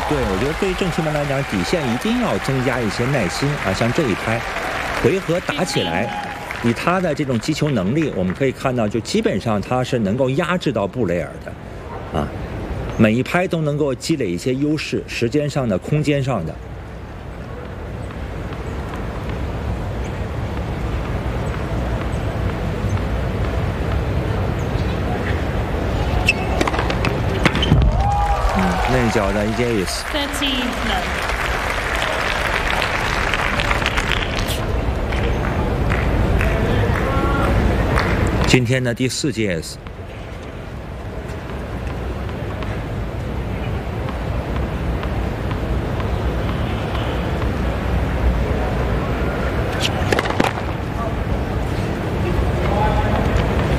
对，我觉得对于郑钦文来讲，底线一定要增加一些耐心啊。像这一拍，回合打起来，以他的这种击球能力，我们可以看到，就基本上他是能够压制到布雷尔的，啊，每一拍都能够积累一些优势，时间上的、空间上的。内角的 Davis。今天的第4届